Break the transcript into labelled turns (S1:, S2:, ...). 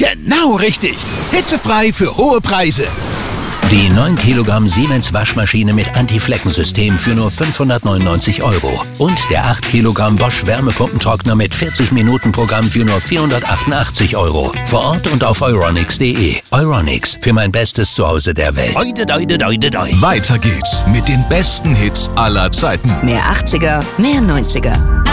S1: Genau richtig. Hitzefrei für hohe Preise.
S2: Die 9 Kilogramm Siemens Waschmaschine mit Anti-Flecken-System für nur 599 €. Und der 8 Kilogramm Bosch Wärmepumpentrockner mit 40-Minuten-Programm für nur 488 €. Vor Ort und auf euronics.de. Euronics, für mein bestes Zuhause der Welt.
S3: Weiter geht's mit den besten Hits aller Zeiten.
S4: Mehr 80er, mehr 90er.